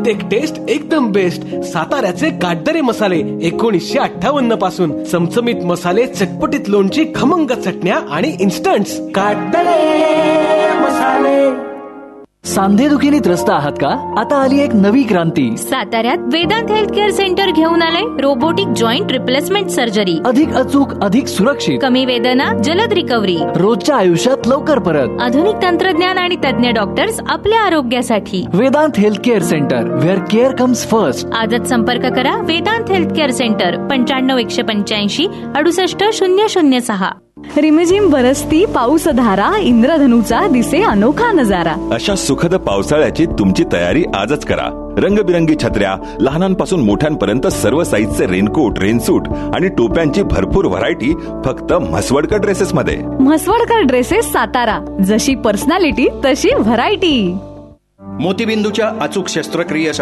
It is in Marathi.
प्रत्येक टेस्ट एकदम बेस्ट. साताऱ्याचे काटदरे मसाले 1958 पासून. चमचमीत मसाले, चटपटीत लोणची, खमंग चटण्या आणि इन्स्टंट्स. काटदरे मसाले. सांधेदुखीने त्रस्त आहात का? आता आली एक नवी क्रांती. साताऱ्यात वेदांत हेल्थ केअर सेंटर घेऊन आलंय रोबोटिक जॉईंट रिप्लेसमेंट सर्जरी. अधिक अचूक, अधिक सुरक्षित, कमी वेदना, जलद रिकव्हरी, रोजच्या आयुष्यात लवकर परत. आधुनिक तंत्रज्ञान आणि तज्ञ डॉक्टर्स आपल्या आरोग्यासाठी. Vedanta health care centre, wear care comes first. आजच संपर्क करा वेदांत हेल्थ केअर सेंटर 95 185 68 006. रिमझिम बरसती पाऊसधारा, इंद्रधनुचा दिसे अनोखा नजारा. अशा सुखद पावसाळ्याची तुमची तयारी आजच करा. रंगबिरंगी छत्र्या, लहानांपासून मोठ्यांपर्यंत सर्व साईजचे रेनकोट, रेनसूट आणि टोप्यांची भरपूर व्हरायटी फक्त म्हसवडकर ड्रेसेस मध्ये. म्हसवडकर ड्रेसेस सातारा, जशी पर्सनॅलिटी तशी व्हरायटी. मोतीबिंदूच्या अचूक शस्त्रक्रियेसाठी